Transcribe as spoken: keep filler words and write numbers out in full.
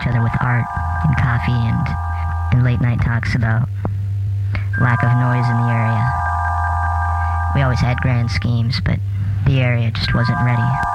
each other with art and coffee and, and late night talks about lack of noise in the area. We always had grand schemes, but the area just wasn't ready.